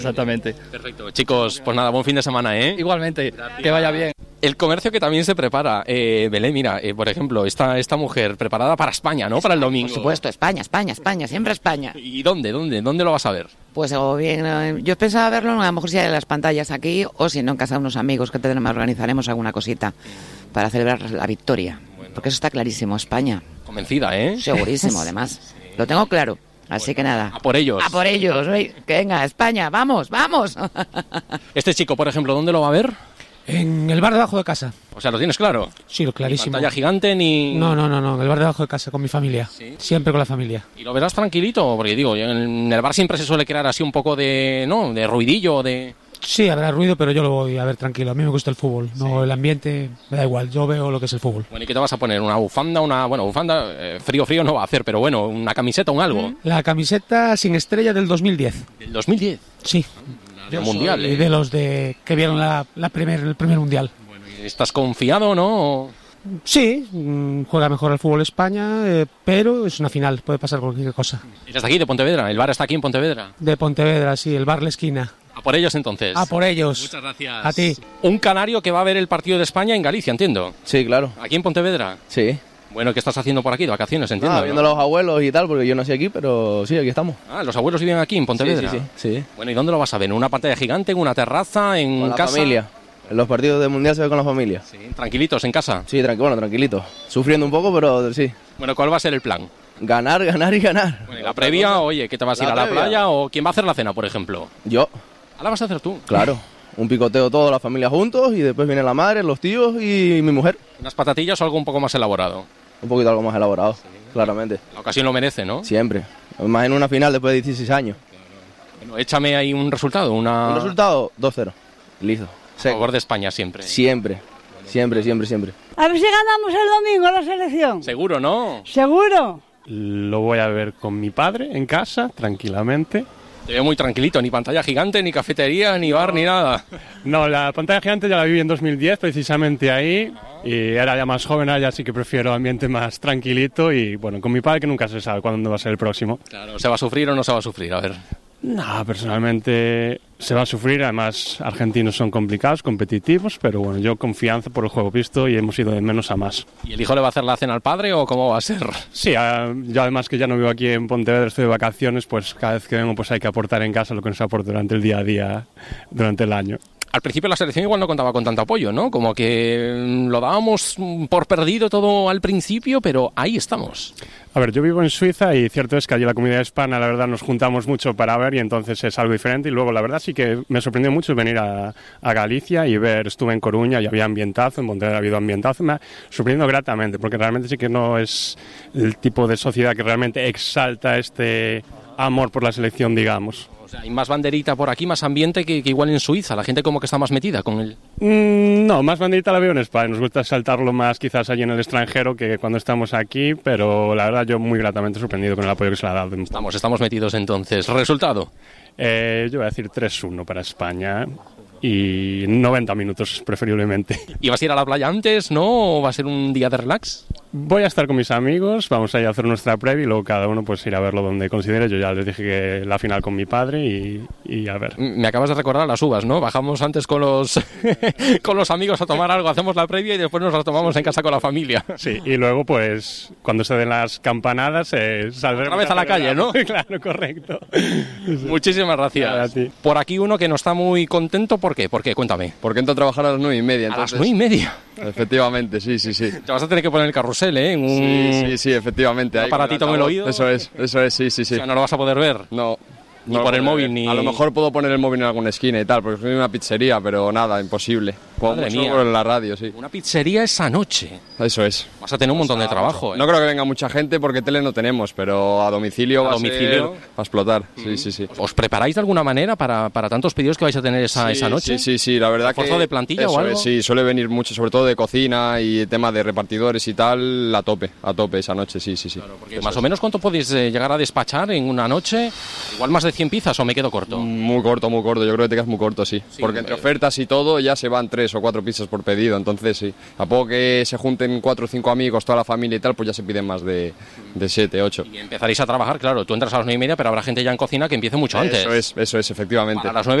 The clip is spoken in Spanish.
Exactamente. Perfecto. Chicos, pues nada, buen fin de semana, ¿eh? Igualmente, que vaya bien. El comercio que también se prepara. Belén, mira, por ejemplo, esta mujer preparada para España, ¿no? Para el domingo. Por supuesto, España, siempre España. ¿Y dónde lo vas a ver? Pues o bien, yo pensaba verlo a lo mejor si hay en las pantallas aquí o si no en casa de unos amigos que organizaremos alguna cosita para celebrar la victoria. Porque eso está clarísimo, España. Convencida, ¿eh? Segurísimo, además. Lo tengo claro. Así que nada. A por ellos. A por ellos. Que venga, España, vamos. Este chico, por ejemplo, ¿dónde lo va a ver? En el bar debajo de casa. O sea, ¿lo tienes claro? Sí, lo clarísimo. ¿Pantalla gigante ni...? No, en el bar debajo de casa, con mi familia. ¿Sí? Siempre con la familia. ¿Y lo verás tranquilito? Porque digo, en el bar siempre se suele crear así un poco de, ¿no? De ruidillo, de... Sí, habrá ruido, pero yo lo voy a ver tranquilo. A mí me gusta el fútbol, no el ambiente, me da igual. Yo veo lo que es el fútbol. Bueno, ¿y qué te vas a poner? ¿Una bufanda? Bufanda, frío no va a hacer, pero bueno, una camiseta, un algo. La camiseta sin estrella del 2010. ¿Del 2010? Sí. Del mundial, Y de los que vieron el primer mundial. Bueno, ¿y estás confiado o no? Sí, juega mejor al fútbol España, pero es una final, puede pasar cualquier cosa. ¿Eres de aquí, de Pontevedra? ¿El bar está aquí en Pontevedra? De Pontevedra, sí, el bar La Esquina. A por ellos entonces. A por ellos. Muchas gracias. A ti. Un canario que va a ver el partido de España en Galicia, entiendo. Sí, claro. ¿Aquí en Pontevedra? Sí. Bueno, ¿qué estás haciendo por aquí? ¿De vacaciones, entiendo? Viendo a los abuelos y tal, porque yo nací aquí, pero sí, aquí estamos. Ah, ¿los abuelos viven aquí en Pontevedra? Sí. Bueno, ¿y dónde lo vas a ver? ¿En una pantalla gigante, en una terraza, en con casa? La familia. En los partidos del mundial se ve con la familia. Sí. ¿Tranquilitos en casa? Sí, tranquilito. Sufriendo un poco, pero sí. Bueno, ¿cuál va a ser el plan? Ganar y ganar. Bueno, ¿y la previa? Oye, ¿qué te vas a ir a la playa? ¿O quién va a hacer la cena, por ejemplo? Yo. ¿La vas a hacer tú? Claro. Un picoteo toda la familia juntos y después viene la madre, los tíos y mi mujer. ¿Unas patatillas o algo un poco más elaborado? Un poquito algo más elaborado, claramente. La ocasión lo merece, ¿no? Siempre. Más en una final después de 16 años. Bueno, échame ahí un resultado. Un resultado, 2-0. Listo. A favor de España siempre. Siempre. A ver si ganamos el domingo la selección. Seguro, ¿no? Seguro. Lo voy a ver con mi padre en casa, tranquilamente. Te veo muy tranquilito, ni pantalla gigante, ni cafetería, ni bar, ni nada. No, la pantalla gigante ya la viví en 2010, precisamente ahí. Y era ya más joven, ya sí que prefiero ambiente más tranquilito. Y bueno, con mi padre que nunca se sabe cuándo va a ser el próximo. Claro, ¿se va a sufrir o no se va a sufrir? A ver. No, personalmente se va a sufrir, además argentinos son complicados, competitivos, pero bueno, yo confianza por el juego visto y hemos ido de menos a más. ¿Y el hijo le va a hacer la cena al padre o cómo va a ser? Sí, yo además que ya no vivo aquí en Pontevedra, estoy de vacaciones, pues cada vez que vengo pues hay que aportar en casa lo que nos aporta durante el día a día, durante el año. Al principio la selección igual no contaba con tanto apoyo, ¿no? Como que lo dábamos por perdido todo al principio, pero ahí estamos. A ver, yo vivo en Suiza y cierto es que allí la comunidad hispana, la verdad, nos juntamos mucho para ver y entonces es algo diferente. Y luego, la verdad, sí que me sorprendió mucho venir a Galicia y ver, estuve en Coruña y había ambientazo, en Pontevedra ha habido ambientazo. Me ha sorprendido gratamente, porque realmente sí que no es el tipo de sociedad que realmente exalta este amor por la selección, digamos. O sea, hay más banderita por aquí, más ambiente que igual en Suiza. La gente como que está más metida con él. No, más banderita la veo en España. Nos gusta saltarlo más quizás allí en el extranjero que cuando estamos aquí, pero la verdad yo muy gratamente sorprendido con el apoyo que se le ha dado. Estamos metidos entonces. ¿Resultado? Yo voy a decir 3-1 para España y 90 minutos preferiblemente. ¿Y vas a ir a la playa antes, no? ¿O va a ser un día de relax? Voy a estar con mis amigos, vamos a ir a hacer nuestra previa y luego cada uno pues ir a verlo donde considere. Yo ya les dije que la final con mi padre y a ver. Me acabas de recordar las uvas, ¿no? Bajamos antes con los con los amigos a tomar algo, hacemos la previa y después nos las tomamos en casa con la familia. Sí, y luego pues cuando se den las campanadas saldremos otra vez a la calle, ¿no? Claro, correcto. Sí. Muchísimas gracias. Por aquí uno que no está muy contento, ¿por qué? ¿Por qué? Cuéntame. Porque entro a trabajar a las 9:30. Entonces... ¿A las 9:30? Efectivamente, sí. Te vas a tener que poner el carrusel, ¿eh? Sí, efectivamente. Un aparatito en el oído. Eso es, sí. O sea, no lo vas a poder ver. No. Ni por el móvil, ni... A lo mejor puedo poner el móvil en alguna esquina y tal, porque soy una pizzería, pero nada, imposible. Madre mía. En la radio, sí. Una pizzería esa noche. Eso es. Vas a tener un montón de trabajo, ¿eh? No creo que venga mucha gente porque tele no tenemos, pero a domicilio va a explotar. Sí. ¿Os preparáis de alguna manera para tantos pedidos que vais a tener esa noche? Sí, la verdad que... ¿Esfuerzo de plantilla o algo? Sí, suele venir mucho, sobre todo de cocina y tema de repartidores y tal, a tope esa noche, sí. Claro, porque más o menos, ¿cuánto podéis llegar a despachar en una noche? ¿Igual más de 100 pizzas o me quedo corto? Muy corto, yo creo que te quedas muy corto, sí. Porque entre ofertas y todo ya se van 3 3 o 4 pizzas por pedido, entonces sí. A poco que se junten 4 o 5 amigos, toda la familia y tal, pues ya se piden más de 7, 8. Y empezaréis a trabajar, claro, tú entras a las 9:30, pero habrá gente ya en cocina que empiece mucho antes. Eso es, efectivamente. A las 9